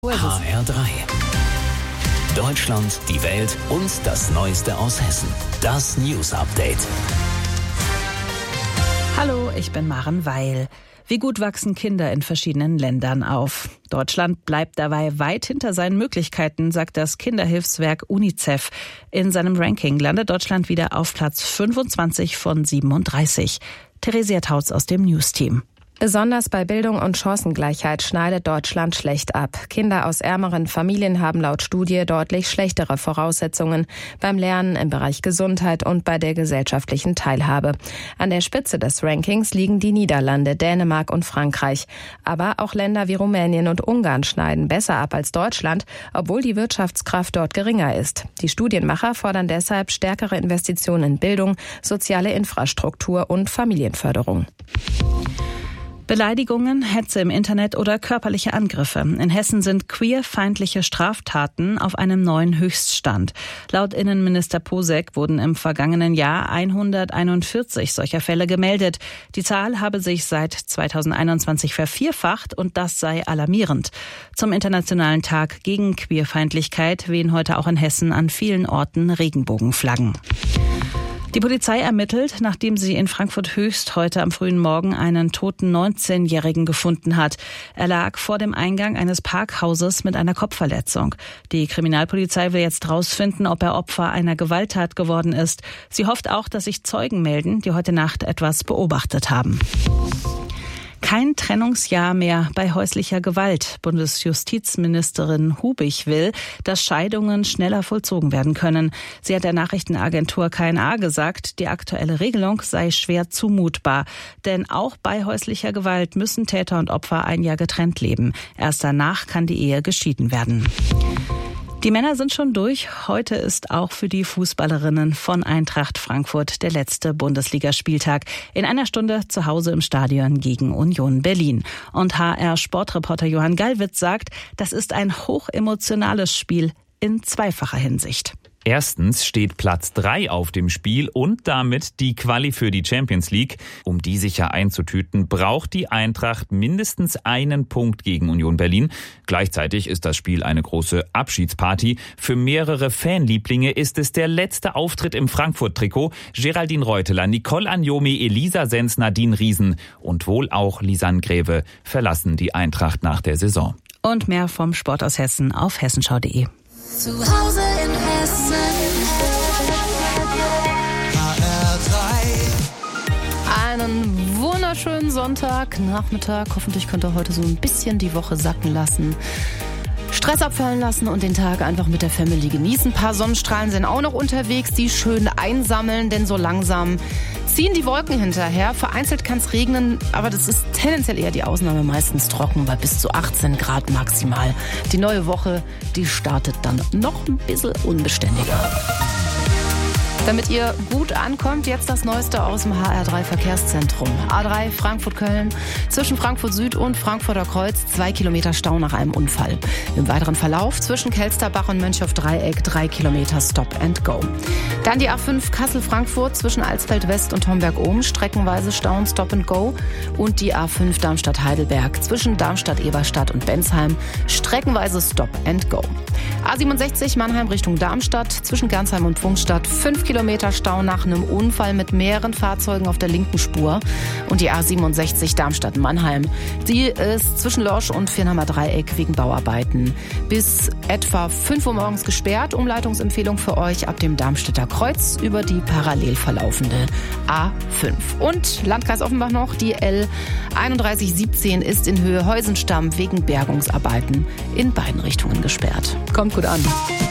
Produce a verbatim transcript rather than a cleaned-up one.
H R drei. Deutschland, die Welt und das Neueste aus Hessen. Das News Update. Hallo, ich bin Maren Weil. Wie gut wachsen Kinder in verschiedenen Ländern auf? Deutschland bleibt dabei weit hinter seinen Möglichkeiten, sagt das Kinderhilfswerk UNICEF. In seinem Ranking landet Deutschland wieder auf Platz fünfundzwanzig von siebenunddreißig. Theresia Tautz aus dem News-Team. Besonders bei Bildung und Chancengleichheit schneidet Deutschland schlecht ab. Kinder aus ärmeren Familien haben laut Studie deutlich schlechtere Voraussetzungen beim Lernen, im Bereich Gesundheit und bei der gesellschaftlichen Teilhabe. An der Spitze des Rankings liegen die Niederlande, Dänemark und Frankreich. Aber auch Länder wie Rumänien und Ungarn schneiden besser ab als Deutschland, obwohl die Wirtschaftskraft dort geringer ist. Die Studienmacher fordern deshalb stärkere Investitionen in Bildung, soziale Infrastruktur und Familienförderung. Beleidigungen, Hetze im Internet oder körperliche Angriffe. In Hessen sind queerfeindliche Straftaten auf einem neuen Höchststand. Laut Innenminister Posek wurden im vergangenen Jahr hunderteinundvierzig solcher Fälle gemeldet. Die Zahl habe sich seit zweitausendeinundzwanzig vervierfacht und das sei alarmierend. Zum Internationalen Tag gegen Queerfeindlichkeit wehen heute auch in Hessen an vielen Orten Regenbogenflaggen. Die Polizei ermittelt, nachdem sie in Frankfurt-Höchst heute am frühen Morgen einen toten neunzehnjährigen gefunden hat. Er lag vor dem Eingang eines Parkhauses mit einer Kopfverletzung. Die Kriminalpolizei will jetzt rausfinden, ob er Opfer einer Gewalttat geworden ist. Sie hofft auch, dass sich Zeugen melden, die heute Nacht etwas beobachtet haben. Kein Trennungsjahr mehr bei häuslicher Gewalt. Bundesjustizministerin Hubich will, dass Scheidungen schneller vollzogen werden können. Sie hat der Nachrichtenagentur K N A gesagt, die aktuelle Regelung sei schwer zumutbar. Denn auch bei häuslicher Gewalt müssen Täter und Opfer ein Jahr getrennt leben. Erst danach kann die Ehe geschieden werden. Die Männer sind schon durch. Heute ist auch für die Fußballerinnen von Eintracht Frankfurt der letzte Bundesligaspieltag. In einer Stunde zu Hause im Stadion gegen Union Berlin. Und H R-Sportreporter Johann Gallwitz sagt, das ist ein hochemotionales Spiel in zweifacher Hinsicht. Erstens steht Platz drei auf dem Spiel und damit die Quali für die Champions League. Um die sicher einzutüten, braucht die Eintracht mindestens einen Punkt gegen Union Berlin. Gleichzeitig ist das Spiel eine große Abschiedsparty. Für mehrere Fanlieblinge ist es der letzte Auftritt im Frankfurt-Trikot. Geraldine Reuteler, Nicole Anjomi, Elisa Sens, Nadine Riesen und wohl auch Lisanne Greve verlassen die Eintracht nach der Saison. Und mehr vom Sport aus Hessen auf hessenschau punkt de. Zu Hause in Hessen. H R drei. Einen wunderschönen Sonntagnachmittag. Hoffentlich könnt ihr heute so ein bisschen die Woche sacken lassen. Stress abfallen lassen und den Tag einfach mit der Family genießen. Ein paar Sonnenstrahlen sind auch noch unterwegs, die schön einsammeln, denn so langsam ziehen die Wolken hinterher. Vereinzelt kann es regnen, aber das ist tendenziell eher die Ausnahme, meistens trocken, bei bis zu achtzehn Grad maximal. Die neue Woche, die startet dann noch ein bisschen unbeständiger. Damit ihr gut ankommt, jetzt das Neueste aus dem H R drei Verkehrszentrum. A drei Frankfurt-Köln, zwischen Frankfurt Süd und Frankfurter Kreuz, zwei Kilometer Stau nach einem Unfall. Im weiteren Verlauf zwischen Kelsterbach und Mönchhoff-Dreieck, drei Kilometer Stop and Go. Dann die A fünf Kassel-Frankfurt zwischen Alsfeld West und Homberg-Ohm, streckenweise Stau und Stop and Go. Und die A fünf Darmstadt-Heidelberg zwischen Darmstadt-Eberstadt und Bensheim, streckenweise Stop and Go. A siebenundsechzig Mannheim Richtung Darmstadt, zwischen Gernsheim und Pfungstadt, fünf Kilometer Stau nach einem Unfall mit mehreren Fahrzeugen auf der linken Spur. Und die A siebenundsechzig Darmstadt-Mannheim, die ist zwischen Lorsch und Viernheimer Dreieck wegen Bauarbeiten bis etwa fünf Uhr morgens gesperrt. Umleitungsempfehlung für euch ab dem Darmstädter Kreuz über die parallel verlaufende A fünf. Und Landkreis Offenbach noch, die L einunddreißig siebzehn ist in Höhe Heusenstamm wegen Bergungsarbeiten in beiden Richtungen gesperrt. Kommt gut an.